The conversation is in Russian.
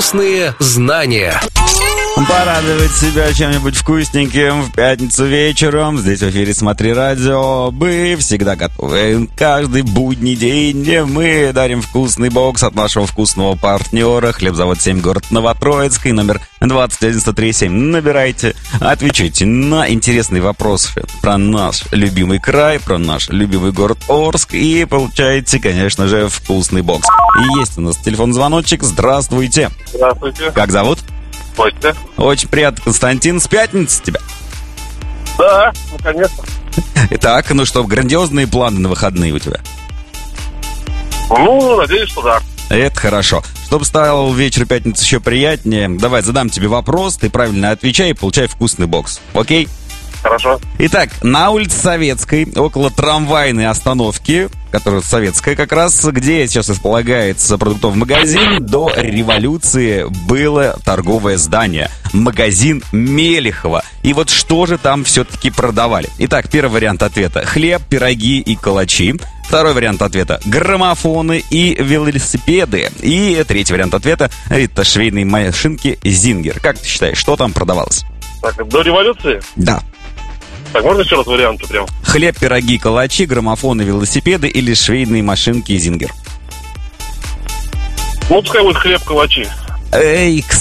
Вкусные знания. Порадовать себя чем-нибудь вкусненьким в пятницу вечером. Здесь в эфире «Смотри радио». Мы всегда готовы. Каждый будний день мы дарим вкусный бокс от нашего вкусного партнера. Хлебзавод 7, город Новотроицк, и номер 21137. Набирайте, отвечайте на интересные вопросы про наш любимый край, про наш любимый город Орск, и получаете, конечно же, вкусный бокс. И есть у нас телефон-звоночек. Здравствуйте. Здравствуйте. Как зовут? Костя. Очень приятно, Константин. С пятницы тебя. Да, наконец-то. Итак, ну что, грандиозные планы на выходные у тебя? Ну, надеюсь, что да. Это хорошо. Чтобы стал вечер пятницы еще приятнее, давай задам тебе вопрос, ты правильно отвечай и получай вкусный бокс. Окей? Хорошо. Итак, на улице Советской, около трамвайной остановки, которая советская как раз, где сейчас располагается продуктовый магазин, до революции было торговое здание. Магазин Мелехова. И вот что же там все-таки продавали? Итак, первый вариант ответа: хлеб, пироги и калачи. Второй вариант ответа: граммофоны и велосипеды. И третий вариант ответа: это швейные машинки Зингер. Как ты считаешь, что там продавалось? Так, до революции? Да. Так, можно еще раз варианты прям? Хлеб, пироги, калачи, граммофоны, велосипеды или швейные машинки Зингер? Ну, пускай будет хлеб, калачи. Эй, к